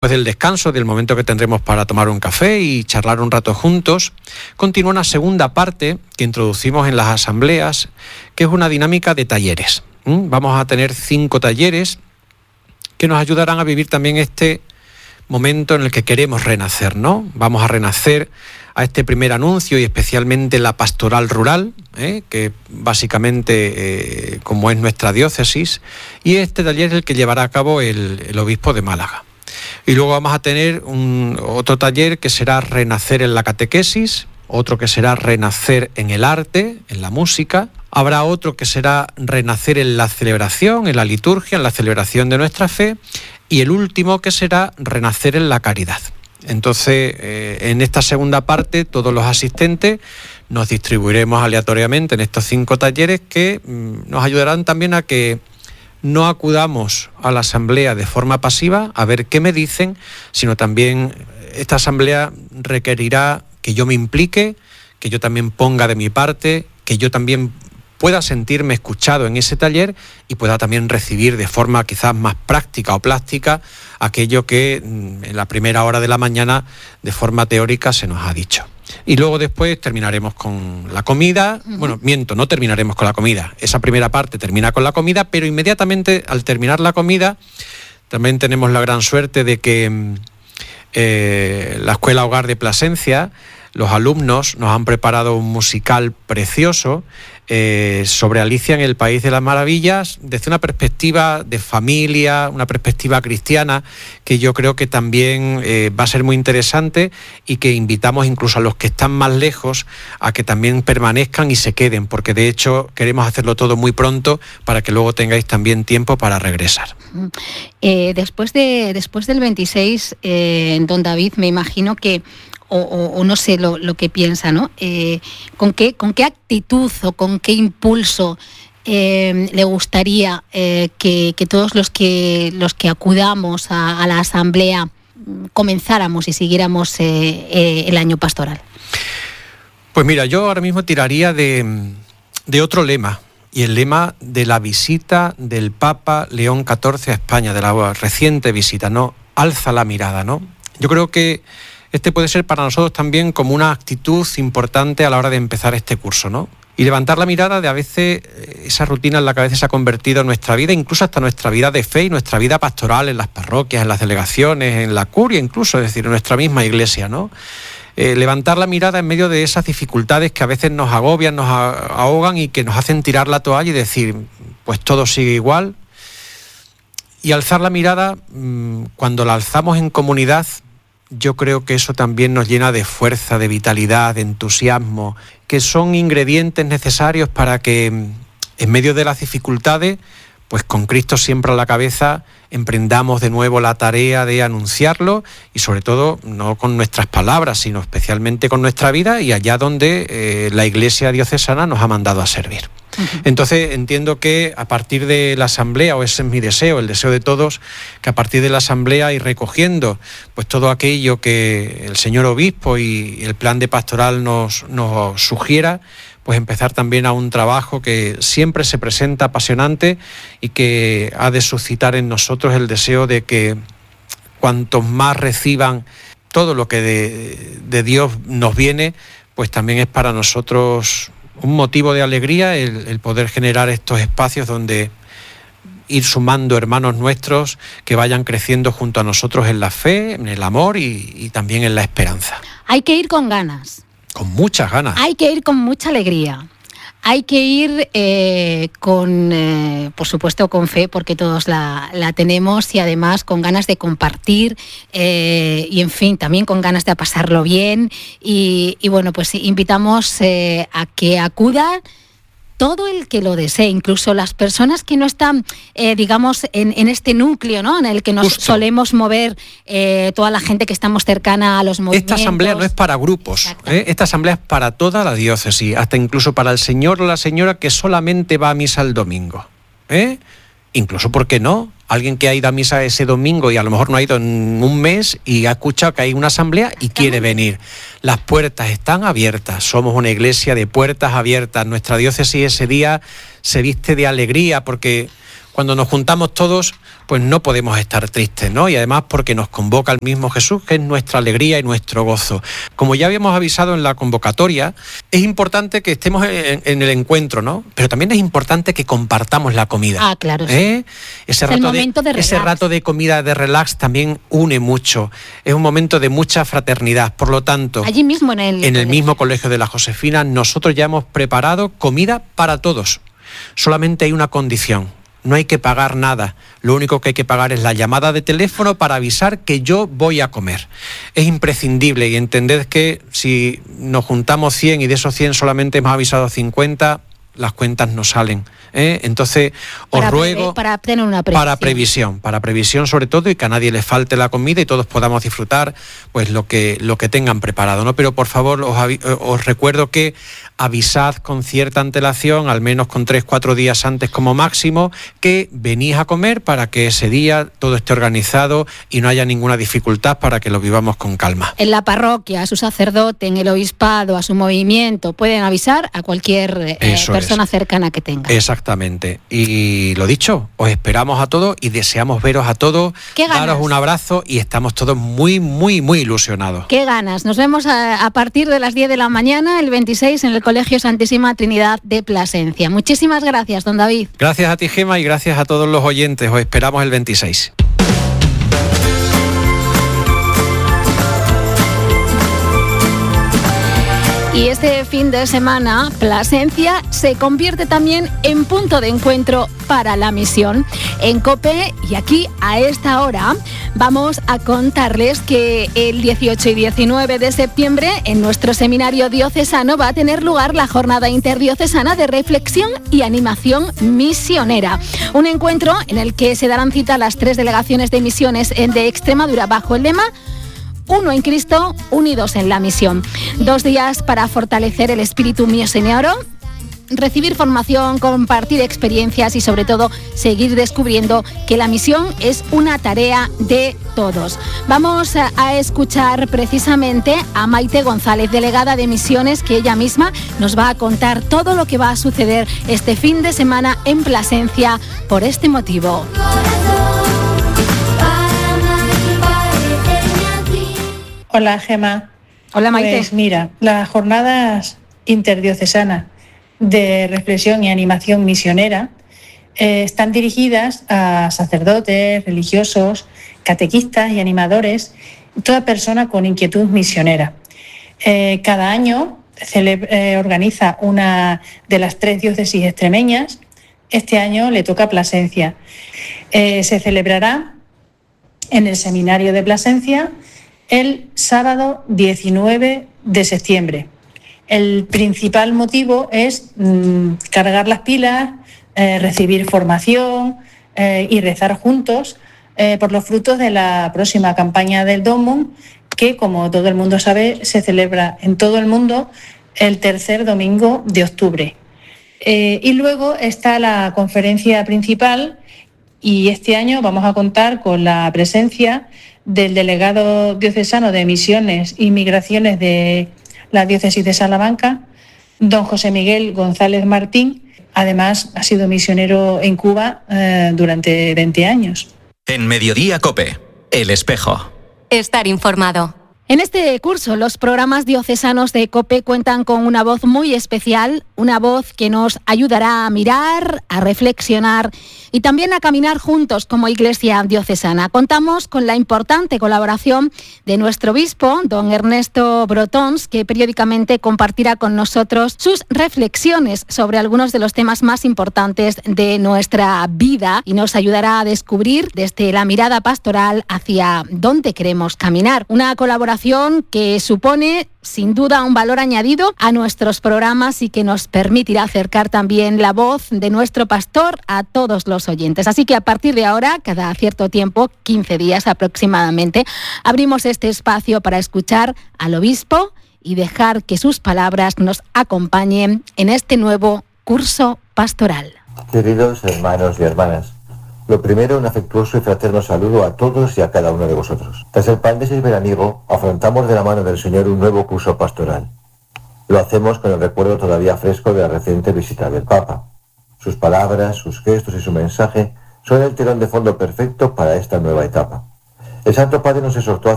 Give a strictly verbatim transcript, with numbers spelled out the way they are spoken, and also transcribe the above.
Después del descanso, del momento que tendremos para tomar un café y charlar un rato juntos, continúa una segunda parte que introducimos en las asambleas, que es una dinámica de talleres. ¿Mm? Vamos a tener cinco talleres que nos ayudarán a vivir también este momento en el que queremos renacer, ¿no? Vamos a renacer a este primer anuncio y especialmente la pastoral rural, ¿eh? que básicamente eh, como es nuestra diócesis, y este taller es el que llevará a cabo el, el obispo de Málaga. Y luego vamos a tener un, otro taller que será renacer en la catequesis, otro que será renacer en el arte, en la música. Habrá otro que será renacer en la celebración, en la liturgia, en la celebración de nuestra fe. Y el último que será renacer en la caridad. Entonces, eh, en esta segunda parte, todos los asistentes nos distribuiremos aleatoriamente en estos cinco talleres que mm, nos ayudarán también a que no acudamos a la asamblea de forma pasiva a ver qué me dicen, sino también esta asamblea requerirá que yo me implique, que yo también ponga de mi parte, que yo también pueda sentirme escuchado en ese taller y pueda también recibir de forma quizás más práctica o plástica aquello que en la primera hora de la mañana de forma teórica se nos ha dicho. Y luego después terminaremos con la comida. Uh-huh. Bueno, miento, no terminaremos con la comida. Esa primera parte termina con la comida, pero inmediatamente al terminar la comida también tenemos la gran suerte de que eh, la Escuela Hogar de Plasencia, los alumnos nos han preparado un musical precioso eh, sobre Alicia en el País de las Maravillas, desde una perspectiva de familia, una perspectiva cristiana, que yo creo que también eh, va a ser muy interesante y que invitamos incluso a los que están más lejos a que también permanezcan y se queden, porque de hecho queremos hacerlo todo muy pronto para que luego tengáis también tiempo para regresar. Eh, después, de, después del veintiséis, eh, don David, me imagino que O, o, o no sé lo, lo que piensa, ¿no? Eh, ¿con qué, con qué actitud o con qué impulso eh, le gustaría eh, que, que todos los que los que acudamos a, a la asamblea comenzáramos y siguiéramos eh, eh, el año pastoral? Pues mira, yo ahora mismo tiraría de, de otro lema, y el lema de la visita del Papa León catorce a España, de la reciente visita, ¿no? Alza la mirada, ¿no? Yo creo que este puede ser para nosotros también como una actitud importante a la hora de empezar este curso, ¿no? Y levantar la mirada de a veces esa rutina en la que a veces se ha convertido en nuestra vida, incluso hasta nuestra vida de fe y nuestra vida pastoral en las parroquias, en las delegaciones, en la curia incluso, es decir, en nuestra misma iglesia, ¿no? Eh, levantar la mirada en medio de esas dificultades que a veces nos agobian, nos ahogan y que nos hacen tirar la toalla y decir, pues todo sigue igual. Y alzar la mirada, mmm, cuando la alzamos en comunidad, yo creo que eso también nos llena de fuerza, de vitalidad, de entusiasmo, que son ingredientes necesarios para que en medio de las dificultades, pues con Cristo siempre a la cabeza, emprendamos de nuevo la tarea de anunciarlo y sobre todo no con nuestras palabras, sino especialmente con nuestra vida y allá donde eh, la Iglesia diocesana nos ha mandado a servir. Uh-huh. Entonces entiendo que a partir de la asamblea, o ese es mi deseo, el deseo de todos, que a partir de la asamblea y recogiendo pues todo aquello que el señor obispo y el plan de pastoral nos, nos sugiera, pues empezar también a un trabajo que siempre se presenta apasionante y que ha de suscitar en nosotros el deseo de que cuantos más reciban todo lo que de, de Dios nos viene, pues también es para nosotros un motivo de alegría el, el poder generar estos espacios donde ir sumando hermanos nuestros que vayan creciendo junto a nosotros en la fe, en el amor y, y también en la esperanza. Hay que ir con ganas. Con muchas ganas. Hay que ir con mucha alegría. Hay que ir eh, con, eh, por supuesto, con fe, porque todos la, la tenemos, y además con ganas de compartir eh, y, en fin, también con ganas de pasarlo bien. Y, y bueno, pues invitamos eh, a que acudan todo el que lo desee, incluso las personas que no están, eh, digamos, en, en este núcleo, ¿no?, en el que nos Justo. solemos mover eh, toda la gente que estamos cercana a los movimientos. Esta asamblea no es para grupos, ¿eh? Esta asamblea es para toda la diócesis, hasta incluso para el señor o la señora que solamente va a misa el domingo, ¿eh? Incluso, ¿por qué no? Alguien que ha ido a misa ese domingo y a lo mejor no ha ido en un mes y ha escuchado que hay una asamblea y quiere venir. Las puertas están abiertas, somos una iglesia de puertas abiertas. Nuestra diócesis ese día se viste de alegría porque cuando nos juntamos todos, pues no podemos estar tristes, ¿no? Y además porque nos convoca el mismo Jesús, que es nuestra alegría y nuestro gozo. Como ya habíamos avisado en la convocatoria, es importante que estemos en, en el encuentro, ¿no? Pero también es importante que compartamos la comida. Ah, claro. ¿Eh? Ese, es rato el momento de, de ese rato de comida, de relax, también une mucho. Es un momento de mucha fraternidad. Por lo tanto, allí mismo en el en el mismo colegio de la Josefina, nosotros ya hemos preparado comida para todos. Solamente hay una condición: no hay que pagar nada. Lo único que hay que pagar es la llamada de teléfono para avisar que yo voy a comer. Es imprescindible, y entended que si nos juntamos cien y de esos cien solamente hemos avisado cincuenta, las cuentas no salen, ¿eh? Entonces os para ruego pre- para tener una previsión. para previsión, para previsión sobre todo, y que a nadie le falte la comida y todos podamos disfrutar pues lo que lo que tengan preparado, ¿no? Pero por favor os, avi- os recuerdo que avisad con cierta antelación, al menos con tres, cuatro días antes como máximo, que venís a comer para que ese día todo esté organizado y no haya ninguna dificultad, para que lo vivamos con calma. En la parroquia, a su sacerdote, en el obispado, a su movimiento, pueden avisar a cualquier eh, persona es. cercana que tenga. Exactamente. Y lo dicho, os esperamos a todos y deseamos veros a todos, ¿Qué ganas? daros un abrazo, y estamos todos muy, muy, muy ilusionados. Qué ganas. Nos vemos a, a partir de las diez de la mañana, el veintiséis, en el Colegio Santísima Trinidad de Plasencia. Muchísimas gracias, don David. Gracias a ti, Gema, y gracias a todos los oyentes. Os esperamos el veintiséis. Y este fin de semana, Plasencia se convierte también en punto de encuentro para la misión. En COPE, y aquí a esta hora, vamos a contarles que el dieciocho y diecinueve de septiembre en nuestro seminario diocesano va a tener lugar la jornada interdiocesana de reflexión y animación misionera. Un encuentro en el que se darán cita las tres delegaciones de misiones de Extremadura bajo el lema Uno en Cristo, unidos en la misión. Dos días para fortalecer el espíritu misionero, recibir formación, compartir experiencias y sobre todo seguir descubriendo que la misión es una tarea de todos. Vamos a escuchar precisamente a Maite González, delegada de misiones, que ella misma nos va a contar todo lo que va a suceder este fin de semana en Plasencia por este motivo. Hola, Gema. Hola, Maite. Pues mira, las jornadas interdiocesanas de reflexión y animación misionera eh, están dirigidas a sacerdotes, religiosos, catequistas y animadores, toda persona con inquietud misionera. Eh, cada año celebra, eh, organiza una de las tres diócesis extremeñas. Este año le toca Plasencia. Eh, se celebrará en el seminario de Plasencia el sábado diecinueve de septiembre. El principal motivo es mmm, cargar las pilas, eh, recibir formación eh, y rezar juntos eh, por los frutos de la próxima campaña del Domum, que, como todo el mundo sabe, se celebra en todo el mundo el tercer domingo de octubre. Eh, y luego está la conferencia principal, y este año vamos a contar con la presencia del delegado diocesano de Misiones y Migraciones de la diócesis de Salamanca, don José Miguel González Martín. Además, ha sido misionero en Cuba eh, durante veinte años. En Mediodía COPE, El Espejo. Estar informado. En este curso, los programas diocesanos de COPE cuentan con una voz muy especial, una voz que nos ayudará a mirar, a reflexionar y también a caminar juntos como Iglesia diocesana. Contamos con la importante colaboración de nuestro obispo, don Ernesto Brotons, que periódicamente compartirá con nosotros sus reflexiones sobre algunos de los temas más importantes de nuestra vida y nos ayudará a descubrir desde la mirada pastoral hacia dónde queremos caminar. Una colaboración que supone sin duda un valor añadido a nuestros programas y que nos permitirá acercar también la voz de nuestro pastor a todos los oyentes. Así que a partir de ahora, cada cierto tiempo, quince días aproximadamente, abrimos este espacio para escuchar al obispo y dejar que sus palabras nos acompañen en este nuevo curso pastoral. Queridos hermanos y hermanas, lo primero, un afectuoso y fraterno saludo a todos y a cada uno de vosotros. Tras el paréntesis veraniego, afrontamos de la mano del Señor un nuevo curso pastoral. Lo hacemos con el recuerdo todavía fresco de la reciente visita del Papa. Sus palabras, sus gestos y su mensaje son el telón de fondo perfecto para esta nueva etapa. El Santo Padre nos exhortó a